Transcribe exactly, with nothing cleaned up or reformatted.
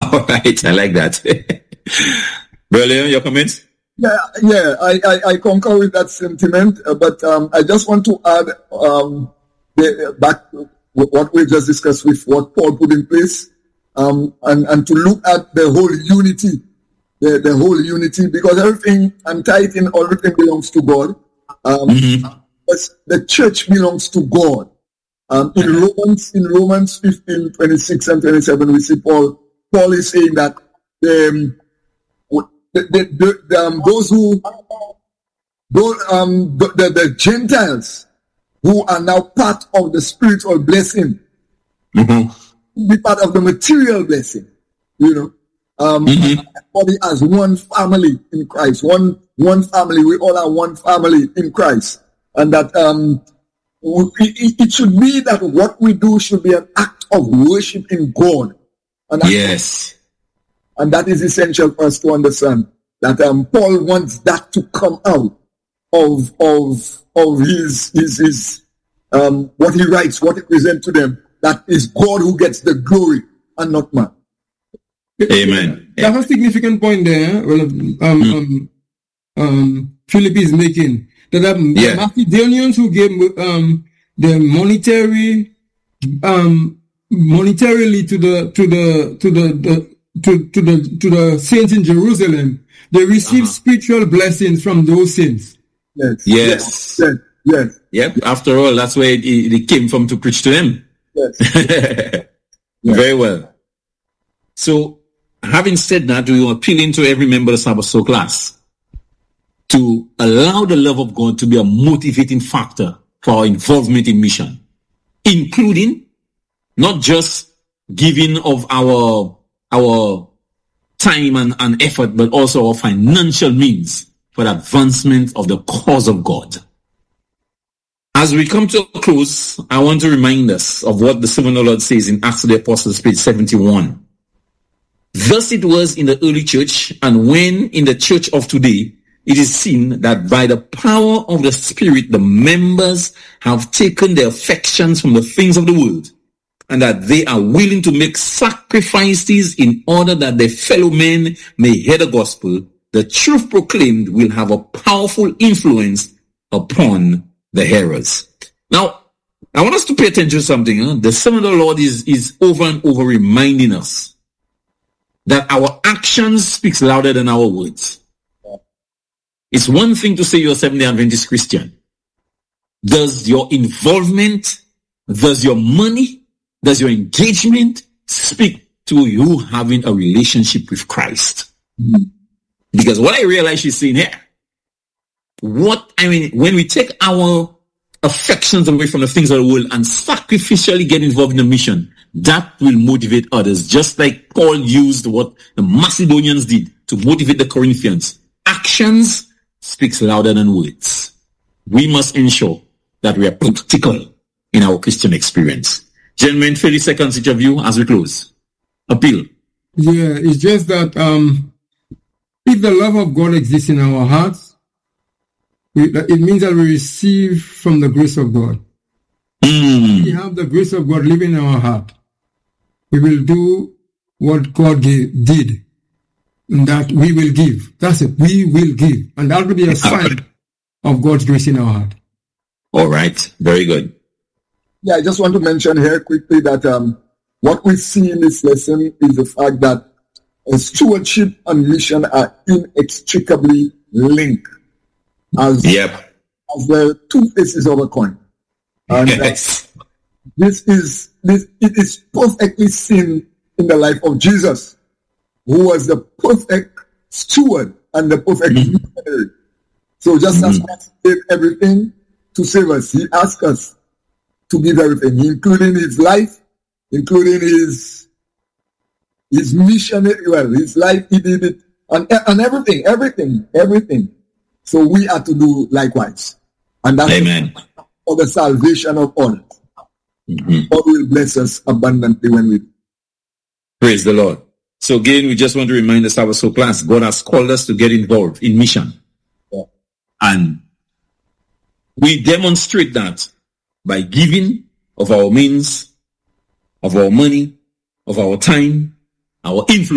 All right, I like that. Brilliant, your comments? Yeah, yeah, I, I, I concur with that sentiment, uh, but um, I just want to add um, the, back to what we just discussed with what Paul put in place, um, and, and to look at the whole unity, the, the whole unity, because everything, and tithing, everything belongs to God. Um, mm-hmm. But the church belongs to God. Um, in Romans, in Romans fifteen, twenty-six and twenty-seven, we see Paul, Paul is saying that the, the, the, the um, those who, those, um, the, the, the Gentiles who are now part of the spiritual blessing, mm-hmm. be part of the material blessing, you know, um, mm-hmm. everybody as one family in Christ, one, one family, we all are one family in Christ, and that, um, It, it should be that what we do should be an act of worship in God. And yes. And that is essential for us to understand that um, Paul wants that to come out of of of his his his um what he writes, what he presents to them. That is God who gets the glory and not man. Amen. That's a significant point there. Well, um, mm. um, um, Philip is making. That um, yeah. the Macedonians who gave um, the monetary, um, monetarily to the to the to the, the to to the to the saints in Jerusalem, they received uh-huh. spiritual blessings from those saints. Yes. Yes. Yes. Yes. Yep. After all, that's where it, it came from, to preach to them. Yes. yes. Very well. So, having said that, we are appealing to every member of the Sabbath Soul class to allow the love of God to be a motivating factor for our involvement in mission, including not just giving of our our time and, and effort, but also our financial means for the advancement of the cause of God. As we come to a close, I want to remind us of what the servant of the Lord says in Acts of the Apostles, page seventy-one. Thus it was in the early church, and when in the church of today, it is seen that by the power of the Spirit, the members have taken their affections from the things of the world, and that they are willing to make sacrifices in order that their fellow men may hear the gospel. The truth proclaimed will have a powerful influence upon the hearers. Now, I want us to pay attention to something. Huh? The servant of the Lord is, is over and over reminding us that our actions speaks louder than our words. It's one thing to say you're a Seventh-day Adventist Christian. Does your involvement, does your money, does your engagement speak to you having a relationship with Christ? Mm-hmm. Because what I realize she's saying here, what, I mean, when we take our affections away from the things of the world and sacrificially get involved in the mission, that will motivate others, just like Paul used what the Macedonians did to motivate the Corinthians. Actions speaks louder than words. We must ensure that we are practical in our Christian experience. Gentlemen, thirty seconds each of you as we close. Appeal. Yeah, it's just that um, if the love of God exists in our hearts, we, it means that we receive from the grace of God. Mm. We have the grace of God living in our heart. We will do what God gave, did. That we will give. That's it. We will give. And that will be a sign of God's grace in our heart. All right. Very good. Yeah, I just want to mention here quickly that um, what we see in this lesson is the fact that uh, stewardship and mission are inextricably linked as, yep. as the two faces of a coin. And yes. uh, this is this it is perfectly seen in the life of Jesus, who was the perfect steward and the perfect mm-hmm. missionary. So just mm-hmm. as God gave everything to save us, he asked us to give everything, including his life, including his his missionary, well, his life, he did it, and, and everything, everything, everything. So we are to do likewise. And that's Amen. For the salvation of all. Mm-hmm. God will bless us abundantly when we do. Praise the Lord. So again, we just want to remind us, our soul class, God has called us to get involved in mission. Yeah. And we demonstrate that by giving of our means, of our money, of our time, our influence.